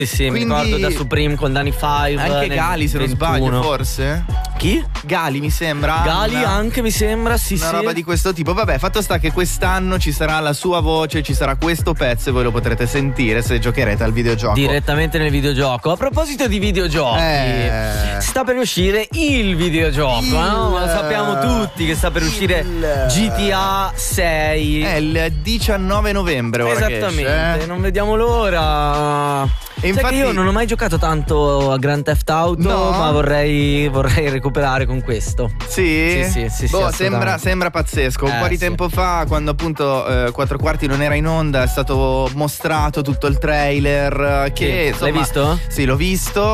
Sì, Quindi, mi ricordo da Supreme con Danny Five. Anche Gali, se non 21. sbaglio, forse. Chi? Gali, mi sembra. Gali anche, mi sembra, sì, una sì. roba di questo tipo. Vabbè, fatto sta che quest'anno ci sarà la sua voce, ci sarà questo pezzo e voi lo potrete sentire se giocherete al videogioco. Direttamente nel videogioco. A proposito di videogiochi, sta per uscire il videogioco, no? Lo sappiamo tutti che sta per uscire GTA 6. È il 19 novembre ora Esattamente, che esce, non vediamo l'ora. E Sai infatti che io non ho mai giocato tanto a Grand Theft Auto, No? ma vorrei recuperare con questo. Sì? Sì, Boh, assolutamente. sembra pazzesco. Un po' di sì. tempo fa, quando appunto 4 quarti non era in onda, è stato mostrato tutto il trailer. Che Sì. insomma, L'hai visto? Sì, l'ho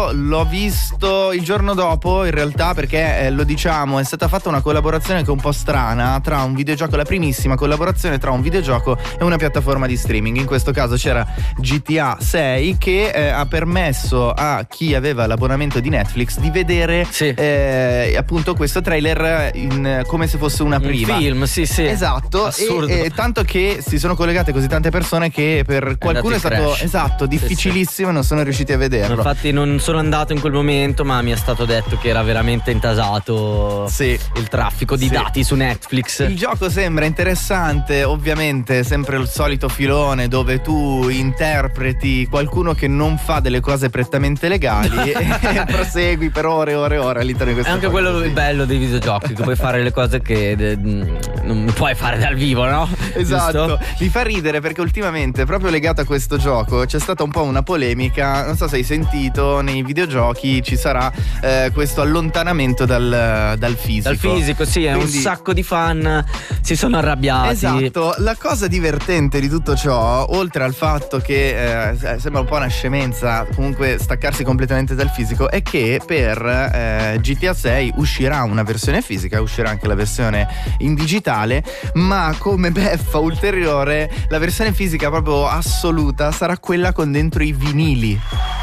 visto il giorno dopo, in realtà, perché lo diciamo, è stata fatta una collaborazione che è un po' strana tra un videogioco, la primissima collaborazione tra un videogioco e una piattaforma di streaming. In questo caso c'era GTA 6 che ha permesso a chi aveva l'abbonamento di Netflix di vedere appunto questo trailer come se fosse una prima. Un film, sì. Esatto. Assurdo. E tanto che si sono collegate così tante persone che per qualcuno è stato difficilissimo e non sono riusciti a vederlo. Infatti non sono andato in quel momento, ma mi è stato detto che era veramente intasato il traffico di dati su Netflix. Il gioco sembra interessante, ovviamente sempre il solito filone dove tu interpreti qualcuno che non fa delle cose prettamente legali e prosegui per ore e ore e ore all'interno di questo. È anche quello il bello dei videogiochi, tu puoi fare le cose che non puoi fare dal vivo, no? Esatto. Giusto? Mi fa ridere perché ultimamente, proprio legato a questo gioco, c'è stata un po' una polemica. Non so se hai sentito, nei videogiochi ci sarà questo allontanamento dal fisico. Dal fisico, sì, Quindi, un sacco di fan si sono arrabbiati. Esatto. La cosa divertente di tutto ciò, oltre al fatto che sembra un po' una scemenza comunque staccarsi completamente dal fisico, è che per GTA 6 uscirà una versione fisica, uscirà anche la versione in digitale, ma come beffa ulteriore la versione fisica proprio assoluta sarà quella con dentro i vinili.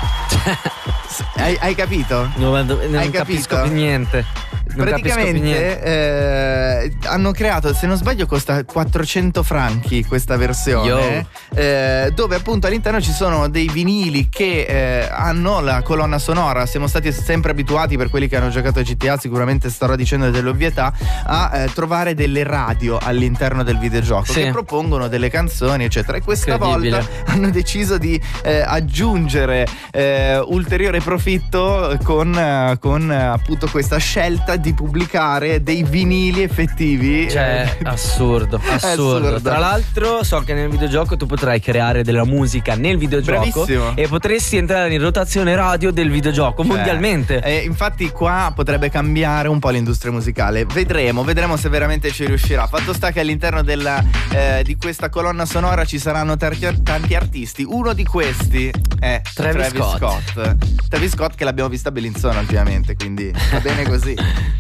Hai capito? Non capisco più niente. Praticamente hanno creato, se non sbaglio costa 400 franchi questa versione, dove appunto all'interno ci sono dei vinili che hanno la colonna sonora. Siamo stati sempre abituati, per quelli che hanno giocato a GTA sicuramente starò dicendo delle ovvietà, a trovare delle radio all'interno del videogioco che propongono delle canzoni eccetera, e questa volta hanno deciso di aggiungere ulteriore profitto con appunto questa scelta di pubblicare dei vinili effettivi. Cioè, assurdo. Tra l'altro so che nel videogioco tu potrai creare della musica nel videogioco. Bravissimo. E potresti entrare in rotazione radio del videogioco mondialmente. Infatti qua potrebbe cambiare un po' l'industria musicale. Vedremo se veramente ci riuscirà. Fatto sta che all'interno di questa colonna sonora ci saranno tanti artisti. Uno di questi è Travis Scott. Travis Scott, che l'abbiamo vista a Bellinzona ultimamente, quindi va bene così.